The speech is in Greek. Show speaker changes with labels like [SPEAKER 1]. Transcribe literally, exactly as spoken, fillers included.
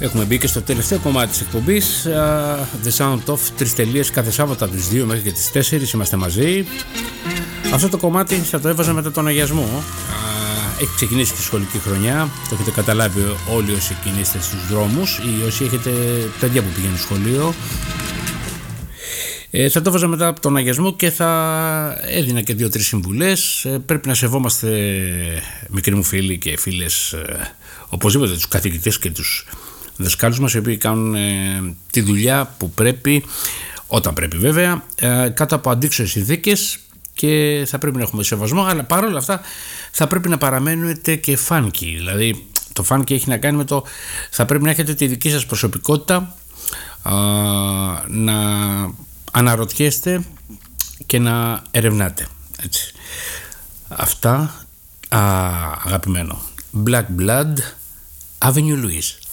[SPEAKER 1] Έχουμε μπει και στο τελευταίο κομμάτι της εκπομπής, uh, The Sound of, τρεις τελείες κάθε Σάββατο από τις δύο μέχρι και τις τέσσερις είμαστε μαζί. Αυτό το κομμάτι θα το έβαζα μετά τον αγιασμό. uh, Έχει ξεκινήσει τη σχολική χρονιά, το έχετε καταλάβει όλοι όσοι κινείστε στους δρόμους ή όσοι έχετε παιδιά που πηγαίνουν σχολείο. Ε, θα το έβαζα μετά από τον αγιασμό και θα έδινα και δύο-τρεις συμβουλές. Ε, πρέπει να σεβόμαστε, μικροί μου φίλοι και φίλες, ε, οπωσδήποτε τους καθηγητές και τους δασκάλους μας, οι οποίοι κάνουν ε, τη δουλειά που πρέπει, όταν πρέπει βέβαια, ε, κάτω από αντίξωες συνθήκες, και θα πρέπει να έχουμε σεβασμό, αλλά παρόλα αυτά θα πρέπει να παραμένετε και φάνκι. Δηλαδή το φάνκι έχει να κάνει με το θα πρέπει να έχετε τη δική σας προσωπικότητα, ε, να αναρωτιέστε και να ερευνάτε, έτσι. Αυτά, α, αγαπημένο Black Blood, Avenue Louise.